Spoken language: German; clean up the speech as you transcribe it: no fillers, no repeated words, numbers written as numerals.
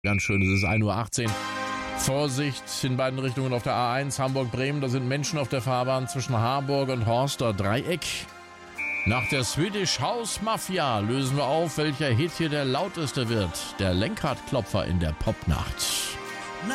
Ganz schön, es ist 1:18 Uhr. Vorsicht in beiden Richtungen auf der A1 Hamburg-Bremen. Da sind Menschen auf der Fahrbahn zwischen Harburg und Horster Dreieck. Nach der Swedish House Mafia lösen wir auf, welcher Hit hier der lauteste wird. Der Lenkradklopfer in der Popnacht.